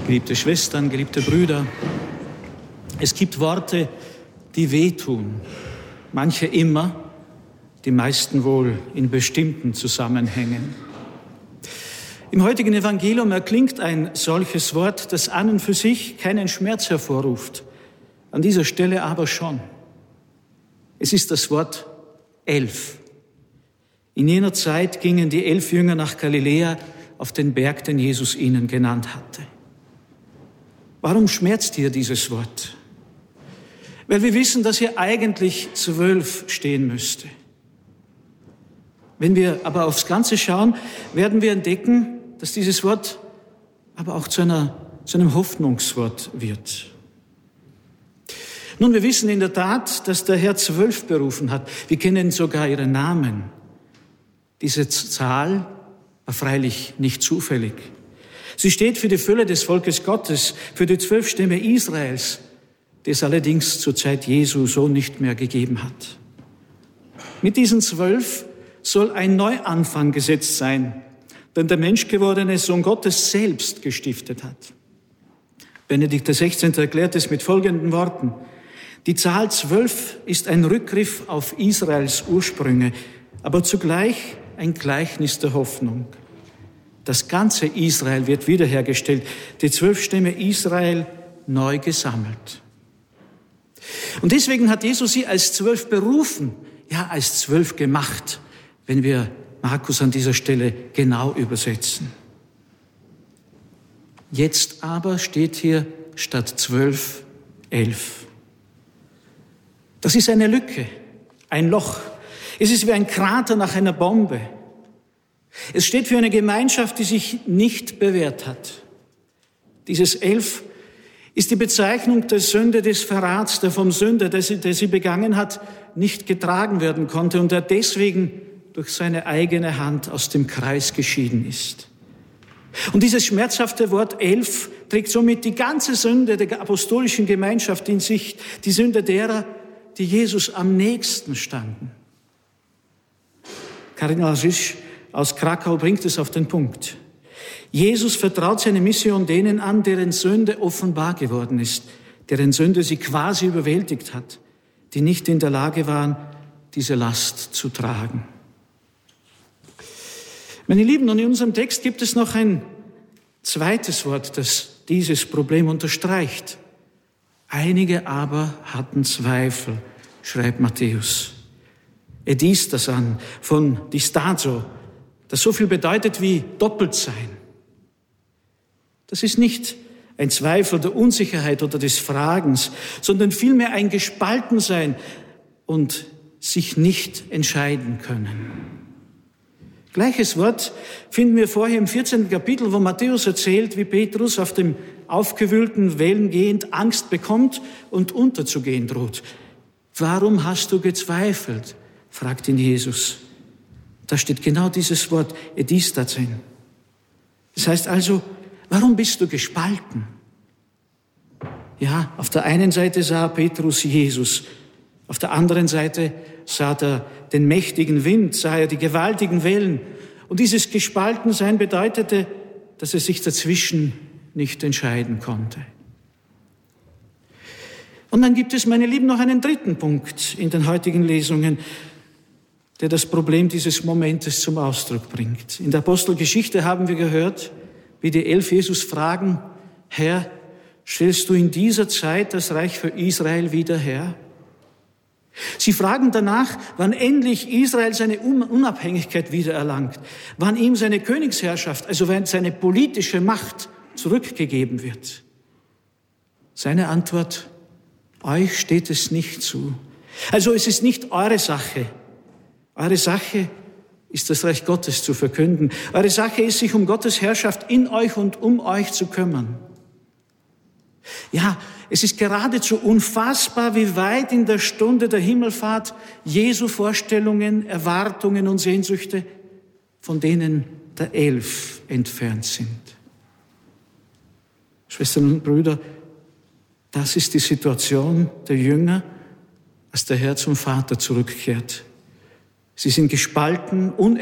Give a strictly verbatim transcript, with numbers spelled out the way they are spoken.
Geliebte Schwestern, geliebte Brüder, es gibt Worte, die wehtun. Manche immer, die meisten wohl in bestimmten Zusammenhängen. Im heutigen Evangelium erklingt ein solches Wort, das an und für sich keinen Schmerz hervorruft, an dieser Stelle aber schon. Es ist das Wort elf. In jener Zeit gingen die elf Jünger nach Galiläa auf den Berg, den Jesus ihnen genannt hatte. Warum schmerzt hier dieses Wort? Weil wir wissen, dass hier eigentlich zwölf stehen müsste. Wenn wir aber aufs Ganze schauen, werden wir entdecken, dass dieses Wort aber auch zu, einer, zu einem Hoffnungswort wird. Nun, wir wissen in der Tat, dass der Herr zwölf berufen hat. Wir kennen sogar ihre Namen. Diese Zahl war freilich nicht zufällig. Sie steht für die Fülle des Volkes Gottes, für die zwölf Stämme Israels, die es allerdings zur Zeit Jesu so nicht mehr gegeben hat. Mit diesen zwölf soll ein Neuanfang gesetzt sein, den der menschgewordene Sohn Gottes selbst gestiftet hat. Benedikt der Sechzehnte erklärt es mit folgenden Worten: Die Zahl zwölf ist ein Rückgriff auf Israels Ursprünge, aber zugleich ein Gleichnis der Hoffnung. Das ganze Israel wird wiederhergestellt, die zwölf Stämme Israel neu gesammelt. Und deswegen hat Jesus sie als zwölf berufen, ja als zwölf gemacht, wenn wir Markus an dieser Stelle genau übersetzen. Jetzt aber steht hier statt zwölf, elf. Das ist eine Lücke, ein Loch. Es ist wie ein Krater nach einer Bombe. Es steht für eine Gemeinschaft, die sich nicht bewährt hat. Dieses Elf ist die Bezeichnung der Sünde des Verrats, der vom Sünder, der sie, der sie begangen hat, nicht getragen werden konnte und der deswegen durch seine eigene Hand aus dem Kreis geschieden ist. Und dieses schmerzhafte Wort Elf trägt somit die ganze Sünde der apostolischen Gemeinschaft in sich, die Sünde derer, die Jesus am nächsten standen. Kardinal Schisch aus Krakau bringt es auf den Punkt. Jesus vertraut seine Mission denen an, deren Sünde offenbar geworden ist, deren Sünde sie quasi überwältigt hat, die nicht in der Lage waren, diese Last zu tragen. Meine Lieben, und in unserem Text gibt es noch ein zweites Wort, das dieses Problem unterstreicht. Einige aber hatten Zweifel, schreibt Matthäus. Edis an, von distazo, das so viel bedeutet wie doppelt sein. Das ist nicht ein Zweifel der Unsicherheit oder des Fragens, sondern vielmehr ein Gespaltensein und sich nicht entscheiden können. Gleiches Wort finden wir vorher im vierzehnten Kapitel, wo Matthäus erzählt, wie Petrus auf dem aufgewühlten Wellen gehend Angst bekommt und unterzugehen droht. Warum hast du gezweifelt? Fragt ihn Jesus. Da steht genau dieses Wort, edistazen. Das heißt also, warum bist du gespalten? Ja, auf der einen Seite sah Petrus Jesus, auf der anderen Seite sah er den mächtigen Wind, sah er die gewaltigen Wellen. Und dieses Gespaltensein bedeutete, dass er sich dazwischen nicht entscheiden konnte. Und dann gibt es, meine Lieben, noch einen dritten Punkt in den heutigen Lesungen, der das Problem dieses Momentes zum Ausdruck bringt. In der Apostelgeschichte haben wir gehört, wie die elf Jesus fragen: Herr, stellst du in dieser Zeit das Reich für Israel wieder her? Sie fragen danach, wann endlich Israel seine Unabhängigkeit wiedererlangt, wann ihm seine Königsherrschaft, also seine politische Macht zurückgegeben wird. Seine Antwort: Euch steht es nicht zu. Also es ist nicht eure Sache. Eure Sache ist, das Reich Gottes zu verkünden. Eure Sache ist, sich um Gottes Herrschaft in euch und um euch zu kümmern. Ja, es ist geradezu unfassbar, wie weit in der Stunde der Himmelfahrt Jesu Vorstellungen, Erwartungen und Sehnsüchte von denen der Elf entfernt sind. Schwestern und Brüder, das ist die Situation der Jünger, als der Herr zum Vater zurückkehrt. Sie sind gespalten, unendlich.